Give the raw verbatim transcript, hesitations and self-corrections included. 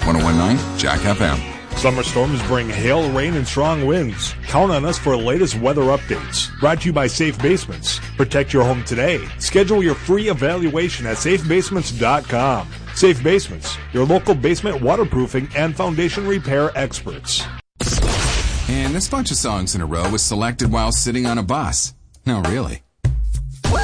one oh one point nine Jack F M. Summer storms bring hail, rain, and strong winds. Count on us for latest weather updates. Brought to you by Safe Basements. Protect your home today. Schedule your free evaluation at safe basements dot com. Safe Basements, your local basement waterproofing and foundation repair experts. And this bunch of songs in a row was selected while sitting on a bus. No, really.